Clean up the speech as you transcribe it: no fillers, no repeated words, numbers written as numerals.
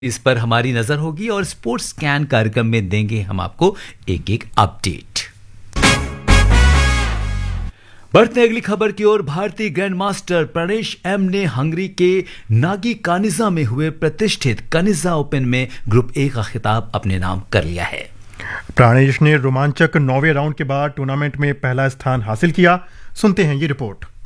इस पर हमारी नजर होगी और स्पोर्ट्स स्कैन कार्यक्रम में देंगे हम आपको एक एक अपडेट। बढ़ते अगली खबर की ओर। भारतीय ग्रैंड मास्टर प्रणेश एम ने हंगरी के नागी कानिजा में हुए प्रतिष्ठित कानिजा ओपन में ग्रुप ए का खिताब अपने नाम कर लिया है। प्राणेश ने रोमांचक 9वें राउंड के बाद टूर्नामेंट में पहला स्थान हासिल किया। सुनते हैं ये रिपोर्ट।